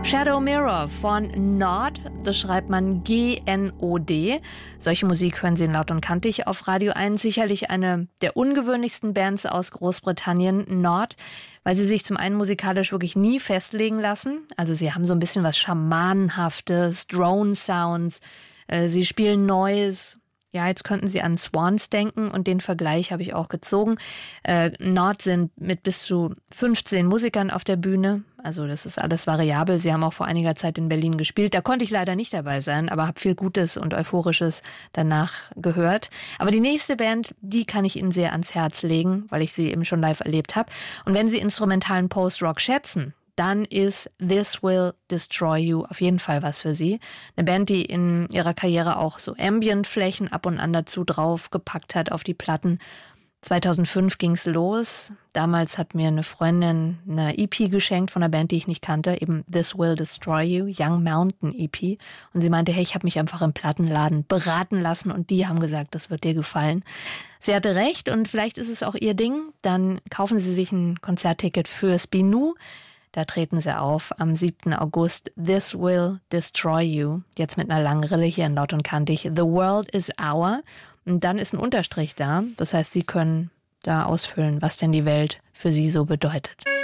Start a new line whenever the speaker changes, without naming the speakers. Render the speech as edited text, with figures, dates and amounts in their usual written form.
Shadow Mirror von Nod, das schreibt man G-N-O-D. Solche Musik hören Sie in Laut und Kantig auf Radio 1. Sicherlich eine der ungewöhnlichsten Bands aus Großbritannien, Nod, weil sie sich zum einen musikalisch wirklich nie festlegen lassen. Also sie haben so ein bisschen was Schamanenhaftes, Drone-Sounds, sie spielen Noise. Ja, jetzt könnten Sie an Swans denken und den Vergleich habe ich auch gezogen. Nod sind mit bis zu 15 Musikern auf der Bühne. Also das ist alles variabel. Sie haben auch vor einiger Zeit in Berlin gespielt. Da konnte ich leider nicht dabei sein, aber habe viel Gutes und Euphorisches danach gehört. Aber die nächste Band, die kann ich Ihnen sehr ans Herz legen, weil ich sie eben schon live erlebt habe. Und wenn Sie instrumentalen Post-Rock schätzen, dann ist This Will Destroy You auf jeden Fall was für Sie. Eine Band, die in ihrer Karriere auch so Ambient-Flächen ab und an dazu draufgepackt hat auf die Platten. 2005 ging's los. Damals hat mir eine Freundin eine EP geschenkt von einer Band, die ich nicht kannte, eben This Will Destroy You, Young Mountain EP. Und sie meinte, hey, ich habe mich einfach im Plattenladen beraten lassen und die haben gesagt, das wird dir gefallen. Sie hatte recht und vielleicht ist es auch ihr Ding. Dann kaufen Sie sich ein Konzertticket für Spinu. Da treten sie auf am 7. August. This Will Destroy You. Jetzt mit einer langen Rille hier in Laut und Kantig. The World is Our. Und dann ist ein Unterstrich da. Das heißt, Sie können da ausfüllen, was denn die Welt für Sie so bedeutet.